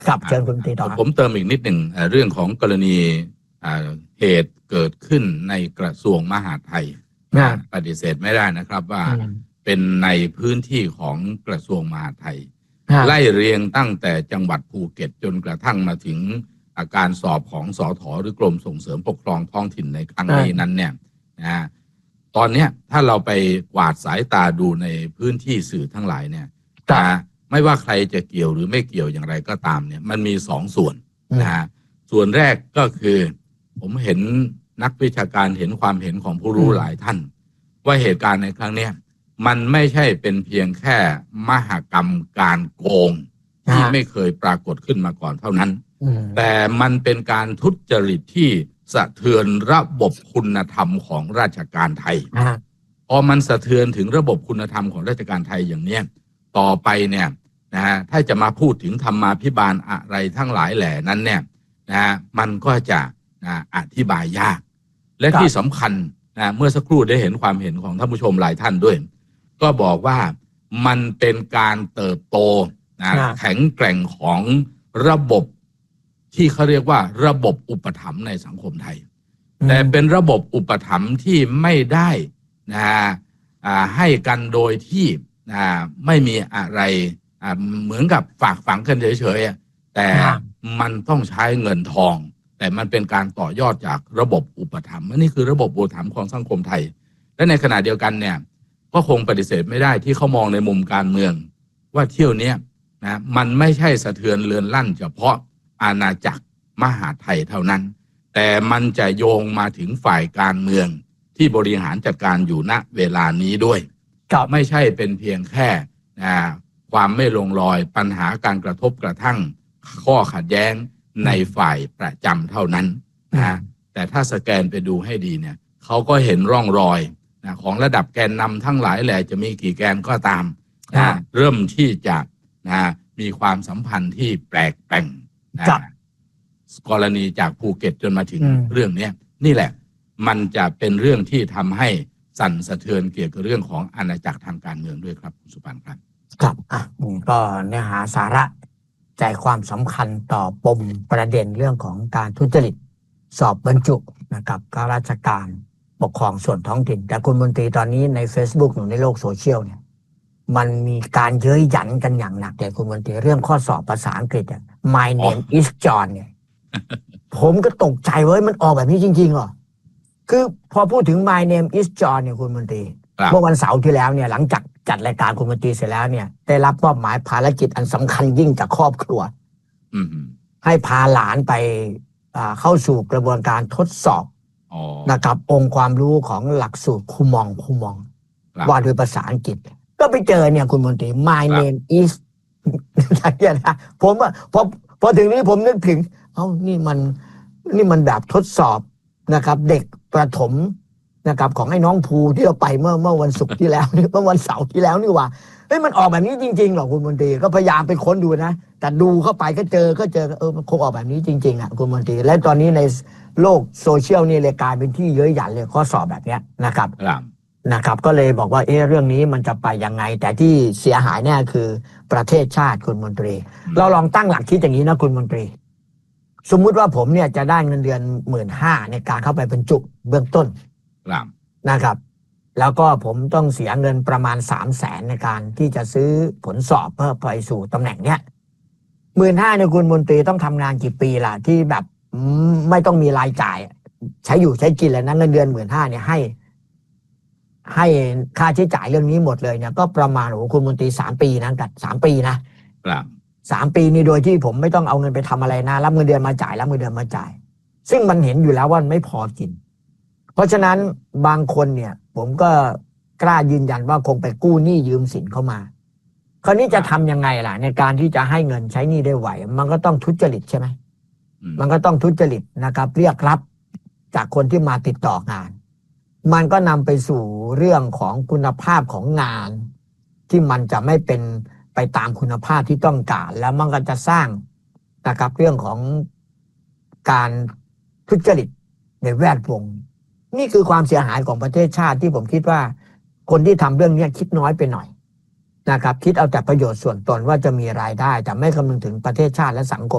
ครับเชิญคุณตีต่อผมเติมอีกนิดหนึ่งเรื่องของกรณีเหตุเกิดขึ้นในกระทรวงมหาดไทยปฏิเสธไม่ได้นะครับว่าเป็นในพื้นที่ของกระทรวงมหาดไทยไล่เรียงตั้งแต่จังหวัดภูเก็ตจนกระทั่งมาถึงการสอบของสถ.หรือกรมส่งเสริมปกครองท้องถิ่นในครั้งนี้นั้นเนี่ยนะตอนนี้ถ้าเราไปกวาดสายตาดูในพื้นที่สื่อทั้งหลายเนี่ยไม่ว่าใครจะเกี่ยวหรือไม่เกี่ยวอย่างไรก็ตามเนี่ยมันมีสองส่วนนะส่วนแรกก็คือผมเห็นนักวิชาการเห็นความเห็นของผู้รู้หลายท่านว่าเหตุการณ์ในครั้งนี้มันไม่ใช่เป็นเพียงแค่มหกรรมการโกงที่ไม่เคยปรากฏขึ้นมาก่อนเท่านั้นแต่มันเป็นการทุจริตที่สะเทือนระบบคุณธรรมของราชการไทยพอมันสะเทือนถึงระบบคุณธรรมของราชการไทยอย่างนี้ต่อไปเนี่ยถ้าจะมาพูดถึงธรรมาภิบาลอะไรทั้งหลายแหล่นั้นเนี่ยมันก็จะอธิบายยากและที่สำคัญเมื่อสักครู่ได้เห็นความเห็นของท่านผู้ชมหลายท่านด้วยก็บอกว่ามันเป็นการเติบโตแข็งแกร่งของระบบที่เขาเรียกว่าระบบอุปถัมภ์ในสังคมไทยแต่เป็นระบบอุปถัมภ์ที่ไม่ได้ให้กันโดยที่ไม่มีอะไรเหมือนกับฝากฝังกันเฉยๆแต่มันต้องใช้เงินทองแต่มันเป็นการต่อยอดจากระบบอุปถัมภ์นี่คือระบบอุปถัมภ์ของสังคมไทยและในขณะเดียวกันเนี่ยก็คงปฏิเสธไม่ได้ที่เขามองในมุมการเมืองว่าเที่ยวนี้มันไม่ใช่สะเทือนเรือนลั่นเฉพาะอาณาจักรมหาดไทยเท่านั้นแต่มันจะโยงมาถึงฝ่ายการเมืองที่บริหารจัดการอยู่ณเวลานี้ด้วยไม่ใช่เป็นเพียงแค่ความไม่ลงรอยปัญหาการกระทบกระทั่งข้อขัดแย้งในฝ่ายประจำเท่านั้นแต่ถ้าสแกนไปดูให้ดีเนี่ยเขาก็เห็นร่องรอยของระดับแกนนำทั้งหลายแหละจะมีกี่แกนก็ตามเริ่มที่จะมีความสัมพันธ์ที่แปลกแปลงกรณีจากภูเก็ตจนมาถึงเรื่องนี้นี่แหละมันจะเป็นเรื่องที่ทำให้สั่นสะเทือนเกี่ยวกับเรื่องของอาณาจักรทางการเมืองด้วยครับคุณสุพันธ์ครับครับก็เนื้อหาสาระใจความสำคัญต่อปมประเด็นเรื่องของการทุจริตสอบบรรจุนะครับข้าราชการปกครองส่วนท้องถิ่นแต่คุณมนตรีตอนนี้ใน Facebook หรือในโลกโซเชียลเนี่ยมันมีการเย้ยหยันกันอย่างหนักแต่คุณมนตรีเรื่องข้อสอบภาษาอังกฤษMy name is John เนี่ยผมก็ตกใจเว้ยมันออกแบบนี้จริงๆเหรอคือพอพูดถึง My name is John เนี่ยคุณมนตรีเมื่อวันเสาร์ที่แล้วเนี่ยหลังจากจัดรายการคุณมนตรีเสร็จแล้วเนี่ยได้รับมอบหมายภารกิจอันสำคัญยิ่งจากครอบครัวให้พาหลานไปเข้าสู่กระบวนการทดสอบนะครับองค์ความรู้ของหลักสูตรคูมองว่าด้วยภาษาอังกฤษก็ไปเจอเนี่ยคุณมนตรี My name is นะผมพอถึงนี้ผมนึกถึงนี่มันแบบทดสอบนะครับเด็กประถมนะครับของไอ้น้องภูที่เราไปเมื่อวันศุกร์ที่แล้วเมื่อวันเสาร์ที่แล้วนี่ว่ามันออกแบบนี้จริงๆหรอคุณมนตรีก็พยายามไปค้นดูนะแต่ดูเข้าไปก็เจอมันคงออกแบบนี้จริงๆคุณมนตรีและตอนนี้ในโลกโซเชียลนี่เลยกลายเป็นที่เย้ยหยันเลยข้อสอบแบบนี้นะครับก็เลยบอกว่าเรื่องนี้มันจะไปยังไงแต่ที่เสียหายเนี่ยคือประเทศชาติคุณมนตรีเราลองตั้งหลักคิดอย่างนี้นะคุณมนตรีสมมุติว่าผมเนี่ยจะได้เงินเดือน 15,000 ในการเข้าไปบรรจุเบื้องต้นนะครับแล้วก็ผมต้องเสียเงินประมาณ 300,000 ในการที่จะซื้อผลสอบเพื่อไปสู่ตำแหน่งเนี้ย 15,000 เนี่ยคุณมนตรีต้องทำงานกี่ปีล่ะที่แบบไม่ต้องมีรายจ่ายใช้อยู่ใช้กินแล้วนะเงินเดือน 15,000 เนี่ยให้ค่าใช้จ่ายเรื่องนี้หมดเลยเนี่ยก็ประมาณคุณมนตรี3 ปีนะกัด3 ปีนะครับ3 ปีนี่โดยที่ผมไม่ต้องเอาเงินไปทำอะไรนะรับเงินเดือนมาจ่ายซึ่งมันเห็นอยู่แล้วว่ามันไม่พอกินเพราะฉะนั้นบางคนเนี่ยผมก็กล้ายืนยันว่าคงไปกู้หนี้ยืมสินเข้ามาคราวนี้จะทำยังไงล่ะในการที่จะให้เงินใช้หนี้ได้ไหวมันก็ต้องทุจริตใช่ไหมมันก็ต้องทุจริตนะครับเรียกรับจากคนที่มาติดต่องานมันก็นำไปสู่เรื่องของคุณภาพของงานที่มันจะไม่เป็นไปตามคุณภาพที่ต้องการแล้วมันก็จะสร้างนะครับเรื่องของการทุจริตในแวดวงนี่คือความเสียหายของประเทศชาติที่ผมคิดว่าคนที่ทำเรื่องนี้คิดน้อยไปหน่อยนะครับคิดเอาแต่ประโยชน์ส่วนตนว่าจะมีรายได้แต่ไม่คำนึงถึงประเทศชาติและสังคม